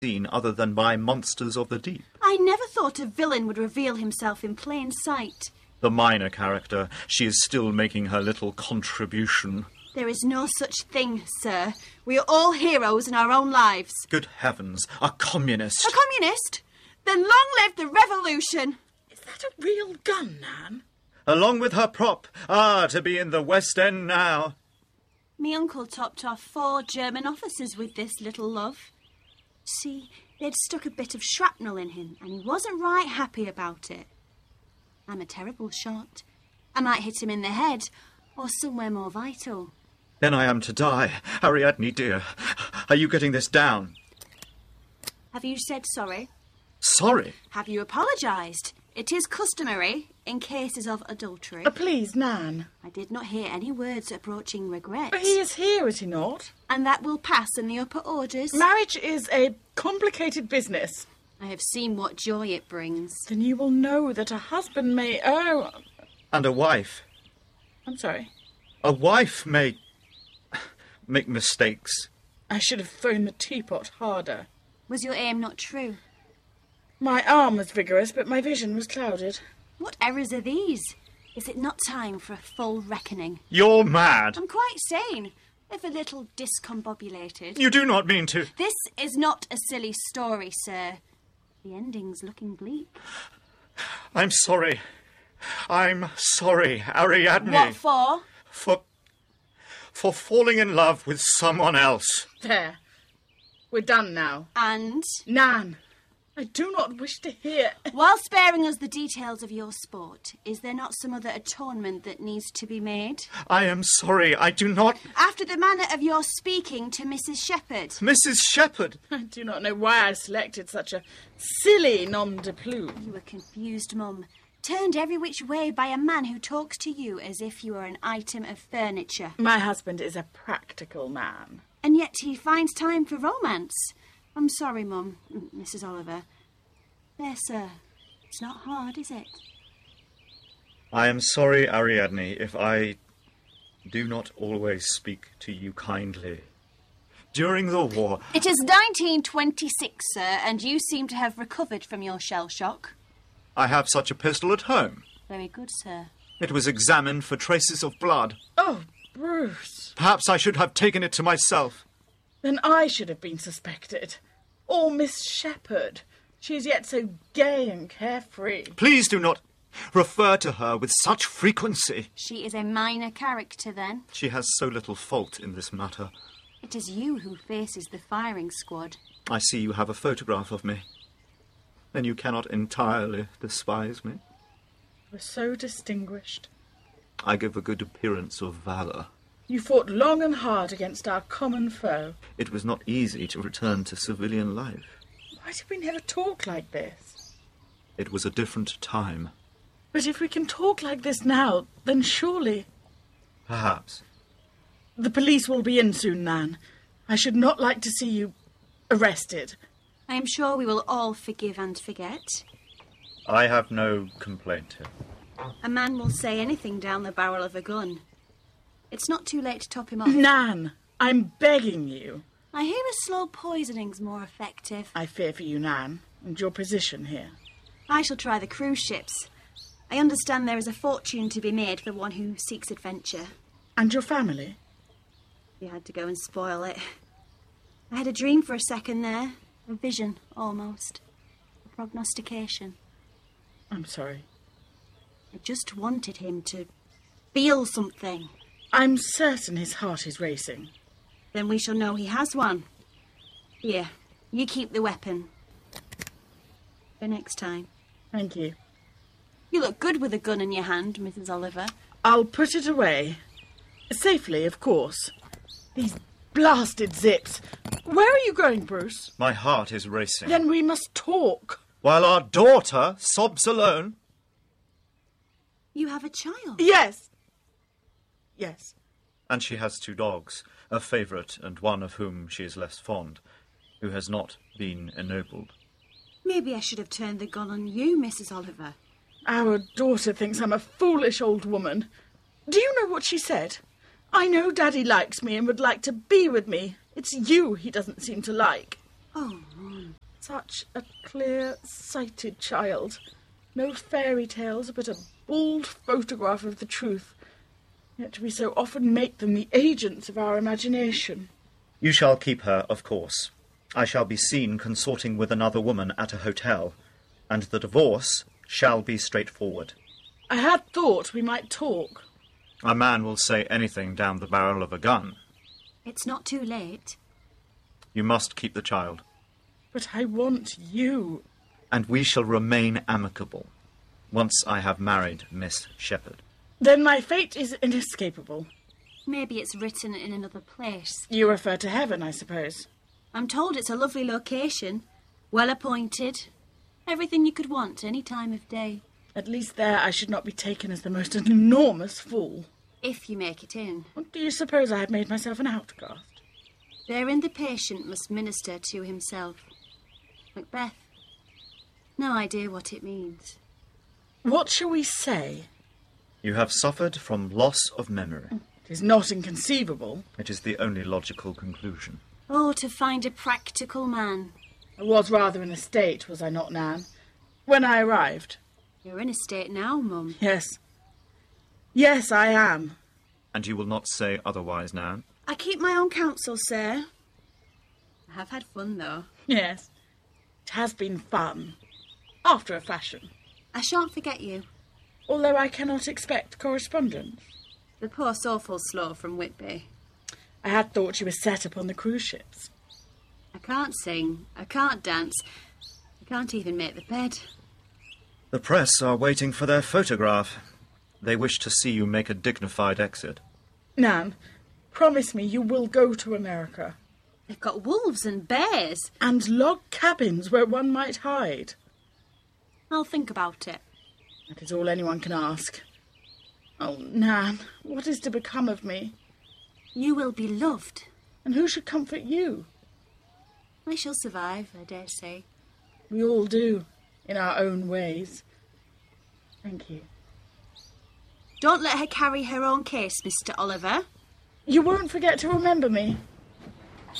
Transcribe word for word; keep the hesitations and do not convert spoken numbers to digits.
seen other than by monsters of the deep. I never thought a villain would reveal himself in plain sight. The minor character, she is still making her little contribution. There is no such thing, sir. We are all heroes in our own lives. Good heavens, a communist! A communist? Then long live the revolution! Is that a real gun, Nan? Along with her prop. Ah, to be in the West End now. Me uncle topped off four German officers with this little love. See, they'd stuck a bit of shrapnel in him, and he wasn't right happy about it. I'm a terrible shot. I might hit him in the head, or somewhere more vital. Then I am to die. Ariadne, dear, are you getting this down? Have you said sorry? Sorry? Have you apologised? It is customary in cases of adultery. Uh, please, Nan. I did not hear any words approaching regret. But he is here, is he not? And that will pass in the upper orders. Marriage is a complicated business. I have seen what joy it brings. Then you will know that a husband may... Oh... And a wife. I'm sorry. A wife may... make mistakes. I should have thrown the teapot harder. Was your aim not true? My arm was vigorous, but my vision was clouded. What errors are these? Is it not time for a full reckoning? You're mad. I'm quite sane, if a little discombobulated. You do not mean to... This is not a silly story, sir. The ending's looking bleak. I'm sorry. I'm sorry, Ariadne. What for? For... for falling in love with someone else. There. We're done now. And? Nan, I do not wish to hear... While sparing us the details of your sport, is there not some other atonement that needs to be made? I am sorry, I do not... After the manner of your speaking to Missus Shepherd. Missus Shepherd? I do not know why I selected such a silly nom de plume. You were confused, Mum. Turned every which way by a man who talks to you as if you were an item of furniture. My husband is a practical man. And yet he finds time for romance. I'm sorry, Mum, Missus Oliver. There, sir. It's not hard, is it? I am sorry, Ariadne, if I do not always speak to you kindly. During the war... It is nineteen twenty-six, sir, and you seem to have recovered from your shell shock. I have such a pistol at home. Very good, sir. It was examined for traces of blood. Oh, Bruce. Perhaps I should have taken it to myself. Then I should have been suspected. Or Miss Shepherd. She is yet so gay and carefree. Please do not refer to her with such frequency. She is a minor character, then? She has so little fault in this matter. It is you who faces the firing squad. I see you have a photograph of me. Then you cannot entirely despise me. You were so distinguished. I give a good appearance of valour. You fought long and hard against our common foe. It was not easy to return to civilian life. Why did we never talk like this? It was a different time. But if we can talk like this now, then surely... Perhaps. The police will be in soon, Nan. I should not like to see you arrested. I am sure we will all forgive and forget. I have no complaint here. A man will say anything down the barrel of a gun. It's not too late to top him off. Nan, I'm begging you. I hear a slow poisoning's more effective. I fear for you, Nan, and your position here. I shall try the cruise ships. I understand there is a fortune to be made for one who seeks adventure. And your family? You had to go and spoil it. I had a dream for a second there. A vision, almost. A prognostication. I'm sorry. I just wanted him to feel something. I'm certain his heart is racing. Then we shall know he has one. Here, you keep the weapon. For next time. Thank you. You look good with a gun in your hand, Missus Oliver. I'll put it away. Safely, of course. These blasted zips. Where are you going, Bruce? My heart is racing. Then we must talk. While our daughter sobs alone. You have a child? Yes. Yes. And she has two dogs, a favourite and one of whom she is less fond, who has not been ennobled. Maybe I should have turned the gun on you, Missus Oliver. Our daughter thinks I'm a foolish old woman. Do you know what she said? I know Daddy likes me and would like to be with me. It's you he doesn't seem to like. Oh, Mum. Such a clear-sighted child. No fairy tales, but a bald photograph of the truth. Yet we so often make them the agents of our imagination. You shall keep her, of course. I shall be seen consorting with another woman at a hotel, and the divorce shall be straightforward. I had thought we might talk. A man will say anything down the barrel of a gun. It's not too late. You must keep the child. But I want you. And we shall remain amicable, once I have married Miss Shepherd. Then my fate is inescapable. Maybe it's written in another place. You refer to heaven, I suppose. I'm told it's a lovely location. Well appointed. Everything you could want any time of day. At least there I should not be taken as the most enormous fool. If you make it in. What do you suppose I have made myself an outcast? Therein the patient must minister to himself. Macbeth. No idea what it means. What shall we say? You have suffered from loss of memory. It is not inconceivable. It is the only logical conclusion. Oh, to find a practical man. I was rather in a state, was I not, Nan? When I arrived. You're in a state now, Mum. Yes. Yes, I am. And you will not say otherwise, Nan? I keep my own counsel, sir. I have had fun, though. Yes. It has been fun. After a fashion. I shan't forget you. Although I cannot expect correspondence. The post's awful slow from Whitby. I had thought you were set upon the cruise ships. I can't sing. I can't dance. I can't even make the bed. The press are waiting for their photograph. They wish to see you make a dignified exit. Nan, promise me you will go to America. They've got wolves and bears. And log cabins where one might hide. I'll think about it. That is all anyone can ask. Oh, Nan, what is to become of me? You will be loved. And who should comfort you? I shall survive, I dare say. We all do, in our own ways. Thank you. Don't let her carry her own case, Mister Oliver. You won't forget to remember me.